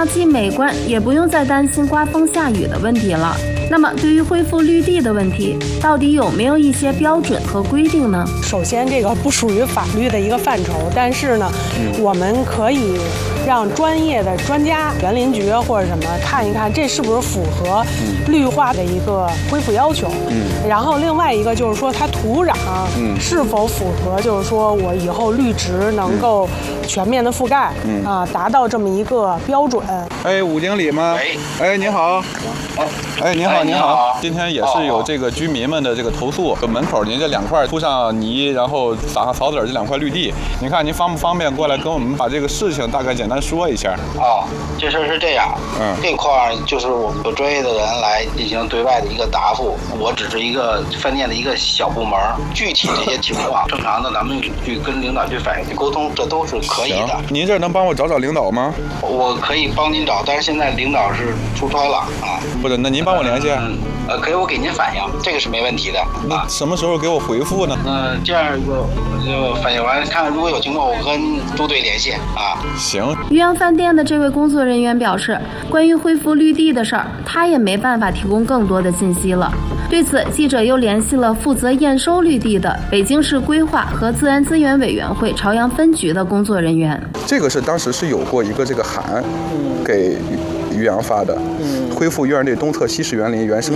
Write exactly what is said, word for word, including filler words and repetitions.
样既美观，也不用再担心刮风下雨的问题了。那么，对于恢复绿地的问题，到底有没有一些标准和规定呢？ 首先，这个不属于法律的一个范畴，但是呢，嗯、我们可以让专业的专家、园林局或者什么看一看，这是不是符合绿化的一个恢复要求。嗯。然后另外一个就是说，它土壤是否符合，就是说我以后绿植能够全面的覆盖，嗯、啊，达到这么一个标准。 哎，吴经理吗？哎，您好。哎，您好，您好。今天也是有这个居民们的这个投诉，门口您这两块铺上泥，然后撒上草籽这两块绿地，您看您方不方便过来跟我们把这个事情大概简单说一下？ 哦，这事儿是这样，嗯，这块就是我们有专业的人来进行对外的一个答复，我只是一个饭店的一个小部门，具体这些情况，正常的咱们去跟领导去反映、去沟通，这都是可以的。 您这能帮我找找领导吗？ 我可以帮您找，但是现在领导是出差了啊。 不是，那您帮我联系。 嗯，呃，可以，我给您反映，这个是没问题的。 那什么时候给我回复呢？ 嗯、呃，这样就就反映完，看看如果有情况，我跟朱队联系啊。 行。 渔阳饭店的这位工作人员表示，关于恢复绿地的事儿，他也没办法提供更多的信息了。对此，记者又联系了负责验收绿地的北京市规划和自然资源委员会朝阳分局的工作人员。 这个是当时是有过一个这个函给渔阳发的，恢复渔阳这东侧西式园林原生